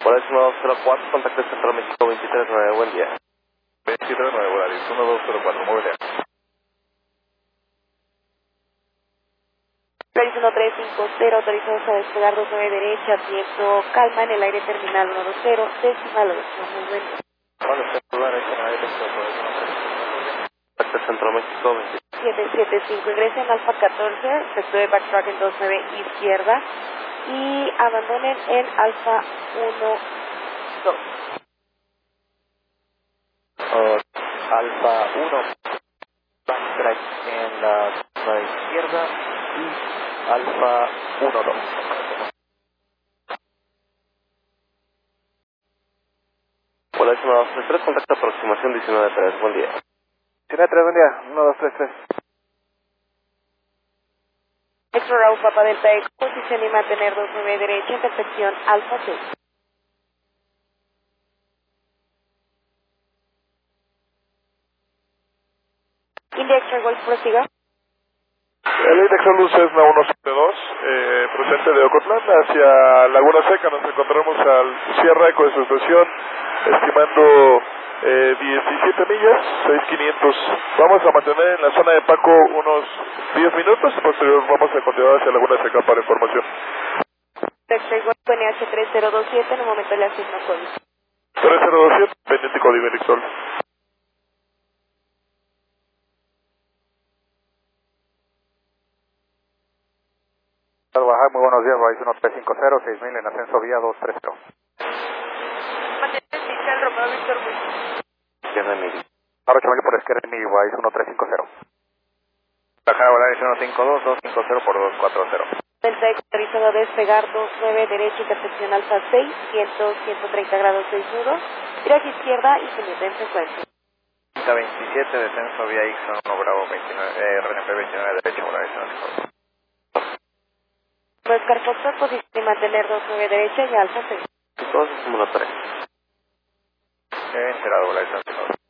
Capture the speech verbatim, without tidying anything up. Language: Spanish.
Hola, uno dos cero cuatro, contacto Central México veintitrés nueve, buen día. veintitrés nueve, Volaris, uno dos cero cuatro, muy bien. Volaris uno tres cinco cero, autorizados a despegar dos nueve derecha, viento calma en el aire terminal uno dos cero, decimal ocho, muy buen día. Hola, Central Contacto Central México veintitrés. siete siete cinco, ingresen Alfa catorce, efecto de backtrack en dos nueve izquierda y abandonen en Alfa uno dos. Uh, Alfa uno, backtrack en la zona izquierda y Alfa uno dos. Hola, uno dos tres tres, contacto aproximación diecinueve tres, buen día. diecinueve tres, buen día, uno dos tres tres. Extra Raúl Papa Delta Eco, posición y mantener dos nueve derecha, intersección Alfa seis. India Extra Golf, prosiga. El Indexon Luz Cessna uno siete dos, eh, procedente de Ocotlán hacia Laguna Seca. Nos encontramos al Sierra Eco de su estación, estimando eh, diecisiete millas, seis mil quinientos. Vamos a mantener en la zona de Paco unos diez minutos, posterior vamos a continuar hacia Laguna Seca para información. Extra Golf, N H tres cero dos siete, en el momento le asigno código. tres cero dos siete, pendiente código Indexon. Baja, muy buenos días, Volaris uno tres cinco cero, seis mil en ascenso vía dos tres cero. Mantener fiscal Romeo Víctor Muy. Izquierda mil. Ahora que por izquierda en mi Volaris uno tres cinco cero. Baja, Volaris uno cinco dos, dos cinco cero por dos cuatro cero. Delta Eco, autorizado a despegar dos nueve derecha, intersección Alfa seis, cien, ciento treinta grados seis nudos, viraje izquierda y pendiente en frecuencia. veintisiete, descenso vía Ixon uno Bravo veintinueve, eh, R N P veintinueve derecha, Volaris uno cinco dos. Oscar Foxtrot, posición y mantener dos nueve derecha y Alfa seis. Todos es número tres. He enterado, Volaris uno cinco dos.